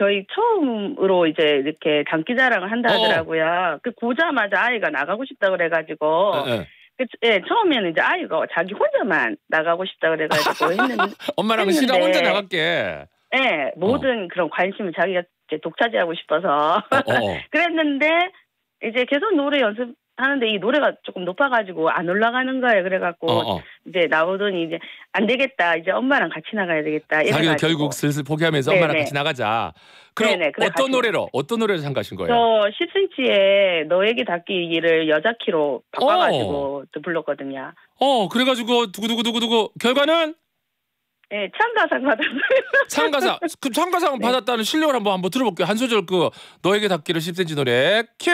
저희 처음으로 이제 이렇게 장기자랑을 한다 하더라고요. 그 고자마자 아이가 나가고 싶다 그래가지고. 예, 처음에는 이제 아이가 자기 혼자만 나가고 싶다 그래가지고 했는데. 엄마랑 싫어 혼자 나갈게. 네, 모든 그런 관심을 자기가 이제 독차지하고 싶어서. 그랬는데 이제 계속 노래 연습하는데 이 노래가 조금 높아가지고 안 올라가는 거예요. 그래갖고 이제 나오더니 이제 안 되겠다. 이제 엄마랑 같이 나가야 되겠다. 자기가 결국 슬슬 포기하면서 네네. 엄마랑 같이 나가자. 그럼 어떤 노래로 참가하신 거예요? 저 10cm의 너에게 닿기를 여자 키로 바꿔가지고 또 불렀거든요. 그래가지고 두구두구두구두구 결과는? 네, 창가상 받았어요. 창가상. 그 창가상 받았다는 실력을 한번 들어볼게요. 한 소절 너에게 닿기를 10cm 노래 큐.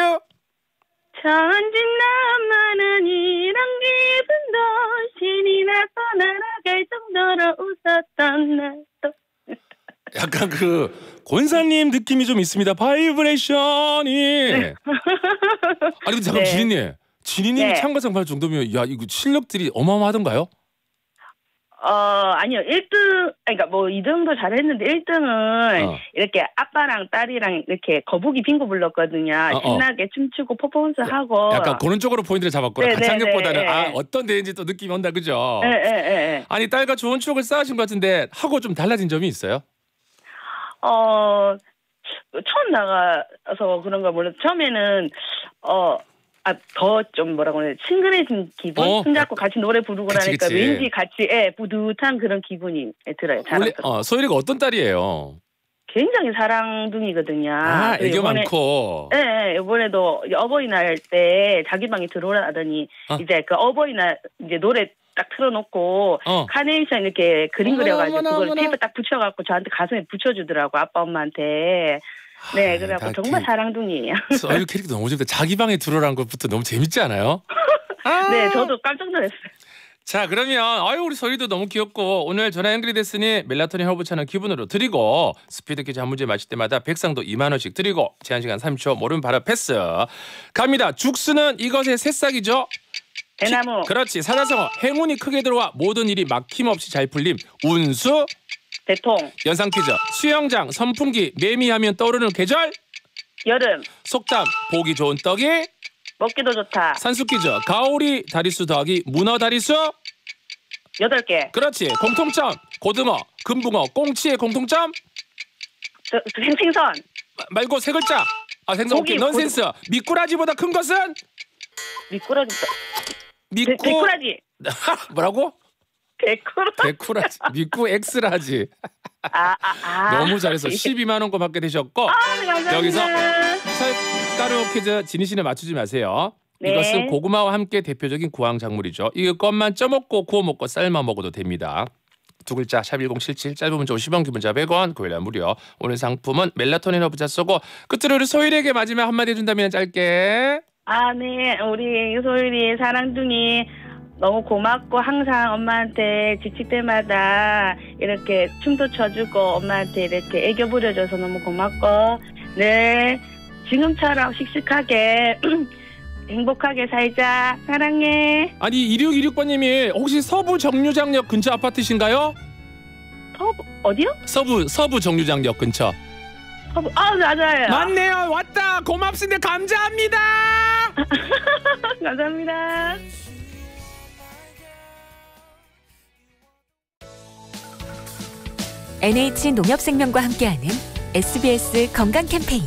천진난만한 이런 기분도 신이 나서 날아갈 정도로 웃었던 날도. 약간 권사님 느낌이 좀 있습니다. 바이브레이션이. 네. 아니 근데 잠깐 지니님 창가상 받을 정도면 야 이거 실력들이 어마어마하던가요? 아니요. 1등, 그러니까 뭐 2등도 잘했는데 1등은 이렇게 아빠랑 딸이랑 이렇게 거북이 빙고 불렀거든요. 신나게 춤추고 퍼포먼스 하고. 약간 그런 쪽으로 포인트를 잡았구나. 가창력보다는 어떤 데인지 또 느낌이 온다, 그죠? 네. 아니 딸과 좋은 추억을 쌓으신 것 같은데 하고 좀 달라진 점이 있어요? 처음 나가서 그런가 몰라도 처음에는 더 좀 뭐라고 해야 친근해진 기분? 손잡고 같이 노래 부르고 나니까 왠지 같이 뿌듯한 그런 기분이 들어요. 원래 소율이가 어떤 딸이에요? 굉장히 사랑둥이거든요. 애교 많고. 네, 이번에도 어버이날 때 자기 방에 들어오라더니 이제 그 어버이날 이제 노래 딱 틀어놓고 카네이션 이렇게 그림 그려가지고 그걸 테이프 딱 붙여갖고 저한테 가슴에 붙여주더라고 아빠 엄마한테. 네, 그래갖고 정말 사랑둥이에요. 소율 캐릭터 너무 재밌다. 자기 방에 들어오라는 것부터 너무 재밌지 않아요? 네, 저도 깜짝 놀랐어요. 자, 그러면 우리 소율이도 너무 귀엽고 오늘 전화 연결이 됐으니 멜라토닌 허브차는 기분으로 드리고 스피드 퀴즈 한 문제 맞힐 때마다 백상도 2만 원씩 드리고 제한시간 30초 모르면 바로 패스. 갑니다. 죽수는 이것의 새싹이죠? 대나무. 그렇지. 사자성어. 행운이 크게 들어와 모든 일이 막힘없이 잘 풀림. 운수. 대통. 연상 퀴즈. 수영장, 선풍기, 매미하면 떠오르는 계절. 여름. 속담. 보기 좋은 떡이 먹기도 좋다. 산수 퀴즈. 가오리 다리수 더하기 문어 다리수 8개. 그렇지. 공통점. 고등어, 금붕어, 꽁치의 공통점. 생선. 말고 세 글자. 생선. 오케이. 넌센스. 미꾸라지보다 큰 것은? 미꾸라지. 미꾸라지. 뭐라고? 개꾸라지. 미꾸 엑스라지. 너무 잘했어. 12만 원권 받게 되셨고 여기서 쌀가루 퀴즈 지니 씨는 맞추지 마세요. 네. 이것은 고구마와 함께 대표적인 구황작물이죠. 이 것만 쪄먹고 구워 먹고 삶아 먹어도 됩니다. 두 글자 샵 1077 짧은 문자 50원 긴 문자 100원 고일라 무료. 오늘 상품은 멜라토닌 허브차 쏘고 끝으로 우리 소율에게 마지막 한마디 해준다면 짧게. 네. 우리 소율이 사랑둥이 너무 고맙고 항상 엄마한테 지칠 때마다 이렇게 춤도 춰주고 엄마한테 이렇게 애교 부려줘서 너무 고맙고 늘 지금처럼 씩씩하게 행복하게 살자. 사랑해. 아니 2626번님이 혹시 서부 정류장역 근처 아파트신가요? 어디요? 서부 정류장역 근처. 맞아요. 맞네요. 왔다. 고맙습니다. 감사합니다. 감사합니다. NH농협생명과 함께하는 SBS 건강 캠페인.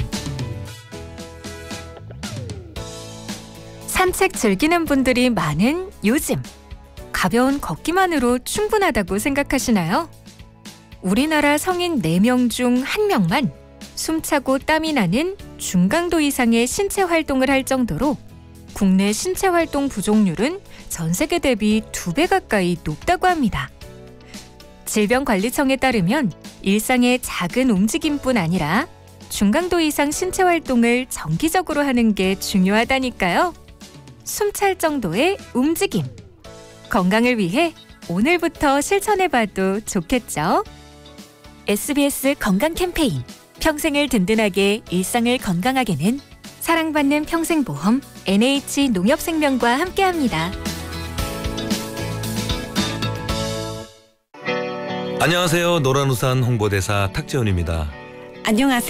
산책 즐기는 분들이 많은 요즘, 가벼운 걷기만으로 충분하다고 생각하시나요? 우리나라 성인 4명 중 1명만 숨차고 땀이 나는 중강도 이상의 신체 활동을 할 정도로 국내 신체 활동 부족률은 전 세계 대비 2배 가까이 높다고 합니다. 질병관리청에 따르면 일상의 작은 움직임뿐 아니라 중강도 이상 신체 활동을 정기적으로 하는 게 중요하다니까요. 숨찰 정도의 움직임. 건강을 위해 오늘부터 실천해봐도 좋겠죠? SBS 건강 캠페인. 평생을 든든하게 일상을 건강하게는 사랑받는 평생보험 NH농협생명과 함께합니다. 안녕하세요. 노란우산 홍보대사 탁재훈입니다. 안녕하세요.